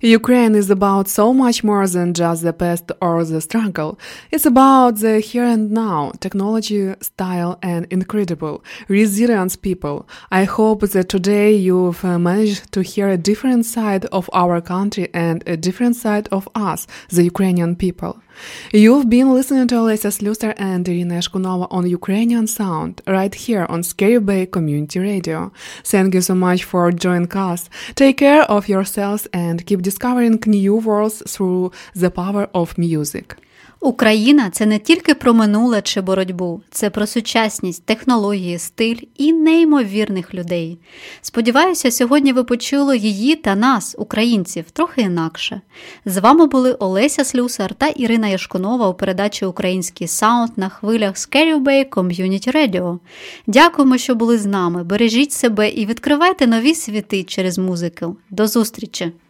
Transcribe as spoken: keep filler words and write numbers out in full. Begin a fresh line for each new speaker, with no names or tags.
Ukraine is about so much more than just the past or the struggle. It's about the here and now, technology, style, and incredible, resilient people. I hope that today you've managed to hear a different side of our country and a different side of us, the Ukrainian people. You've been listening to Olesya Slusar and Irina Shkunova on Ukrainian Sound, right here on Scary Bay Community Radio. Thank you so much for joining us. Take care of yourselves and keep discovering new worlds through the power of music.
Україна – це не тільки про минуле чи боротьбу, це про сучасність, технології, стиль і неймовірних людей. Сподіваюся, сьогодні ви почули її та нас, українців, трохи інакше. З вами були Олеся Слюсар та Ірина Яшкунова у передачі «Український саунд» на хвилях Scary Bay Community Radio. Дякуємо, що були з нами, бережіть себе і відкривайте нові світи через музику. До зустрічі!